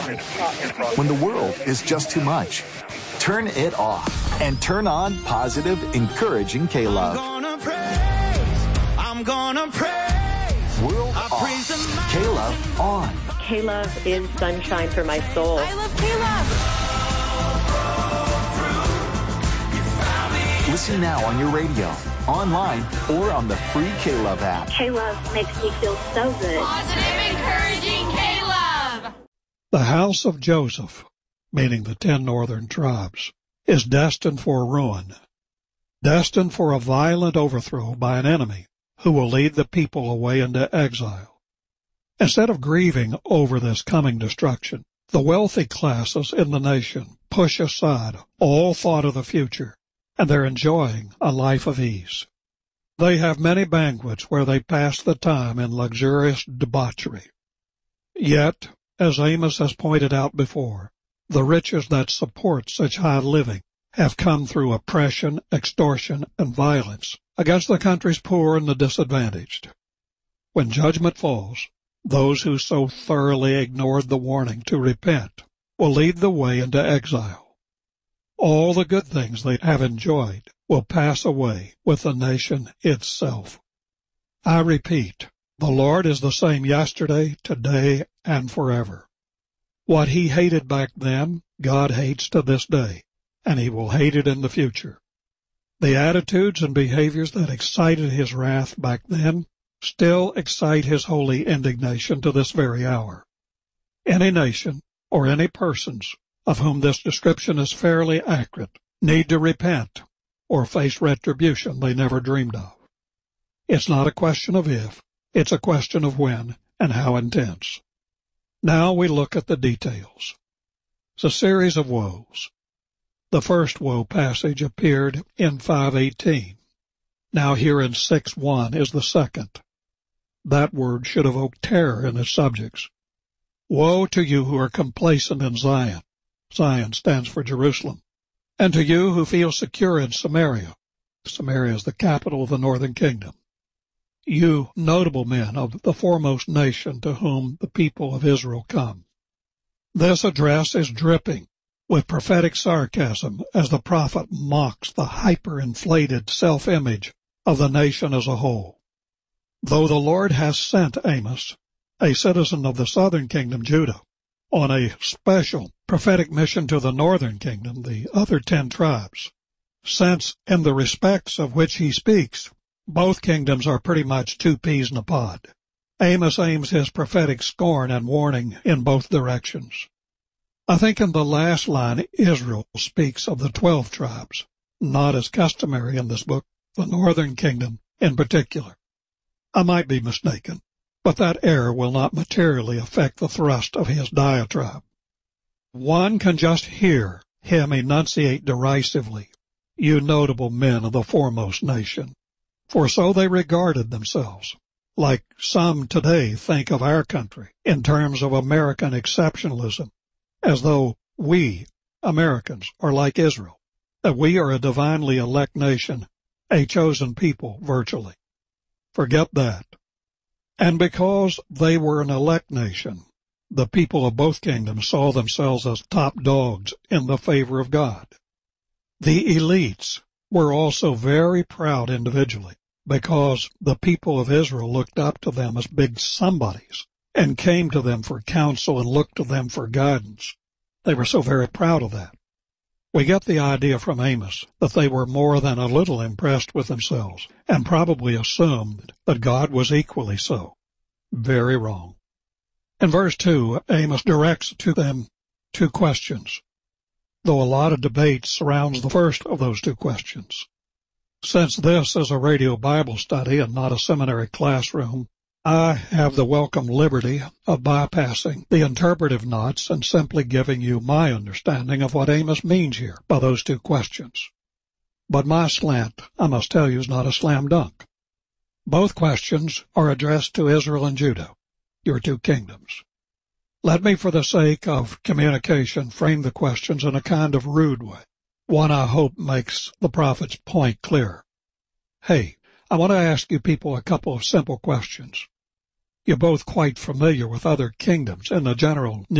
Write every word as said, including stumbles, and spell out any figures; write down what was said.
When the world is just too much, turn it off and turn on positive, encouraging K-Love. I'm gonna praise, I'm gonna praise. World I off, K-Love on. K-Love is sunshine for my soul. I love K-Love. Listen now on your radio, online, or on the free K-Love app. K-Love makes me feel so good. Positive, encouraging K-Love. The house of Joseph, meaning the ten northern tribes, is destined for ruin, destined for a violent overthrow by an enemy who will lead the people away into exile. Instead of grieving over this coming destruction, the wealthy classes in the nation push aside all thought of the future, and they're enjoying a life of ease. They have many banquets where they pass the time in luxurious debauchery. Yet, as Amos has pointed out before, the riches that support such high living have come through oppression, extortion, and violence against the country's poor and the disadvantaged. When judgment falls, those who so thoroughly ignored the warning to repent will lead the way into exile. All the good things they have enjoyed will pass away with the nation itself. I repeat, the Lord is the same yesterday, today, and forever. What he hated back then, God hates to this day, and he will hate it in the future. The attitudes and behaviors that excited his wrath back then still excite his holy indignation to this very hour. Any nation or any persons of whom this description is fairly accurate need to repent or face retribution they never dreamed of. It's not a question of if, it's a question of when and how intense. Now we look at the details. It's a series of woes. The first woe passage appeared in five eighteen. Now here in six one is the second. That word should evoke terror in its subjects. Woe to you who are complacent in Zion. Zion stands for Jerusalem. And to you who feel secure in Samaria. Samaria is the capital of the northern kingdom. You notable men of the foremost nation to whom the people of Israel come. This address is dripping with prophetic sarcasm as the prophet mocks the hyper-inflated self-image of the nation as a whole. Though the Lord has sent Amos, a citizen of the southern kingdom, Judah, on a special prophetic mission to the northern kingdom, the other ten tribes, since in the respects of which he speaks, both kingdoms are pretty much two peas in a pod. Amos aims his prophetic scorn and warning in both directions. I think in the last line Israel speaks of the twelve tribes, not as customary in this book, the northern kingdom in particular. I might be mistaken, but that error will not materially affect the thrust of his diatribe. One can just hear him enunciate derisively, "You notable men of the foremost nation," for so they regarded themselves, like some today think of our country in terms of American exceptionalism, as though we, Americans, are like Israel, that we are a divinely elect nation, a chosen people virtually. Forget that. And because they were an elect nation, the people of both kingdoms saw themselves as top dogs in the favor of God. The elites were also very proud individually, because the people of Israel looked up to them as big somebodies and came to them for counsel and looked to them for guidance. They were so very proud of that. We get the idea from Amos that they were more than a little impressed with themselves and probably assumed that God was equally so. Very wrong. In verse two, Amos directs to them two questions, though a lot of debate surrounds the first of those two questions. Since this is a radio Bible study and not a seminary classroom, I have the welcome liberty of bypassing the interpretive knots and simply giving you my understanding of what Amos means here by those two questions. But my slant, I must tell you, is not a slam dunk. Both questions are addressed to Israel and Judah, your two kingdoms. Let me, for the sake of communication, frame the questions in a kind of rude way. One I hope makes the prophet's point clear. Hey, I want to ask you people a couple of simple questions. You're both quite familiar with other kingdoms in the general